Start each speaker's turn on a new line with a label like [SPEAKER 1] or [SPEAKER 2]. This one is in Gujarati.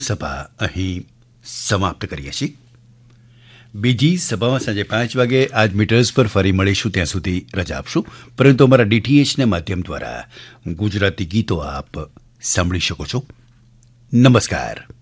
[SPEAKER 1] સભા અહીં સમાપ્ત કરીએ છીએ. બીજી સભામાં સાંજે 5 વાગે આજ મીટર્સ પર ફરી મળીશું. ત્યાં સુધી રજા આપશું, પરંતુ અમારા ડીટીએચના માધ્યમ દ્વારા ગુજરાતી ગીતો આપ સાંભળી શકો છો. નમસ્કાર.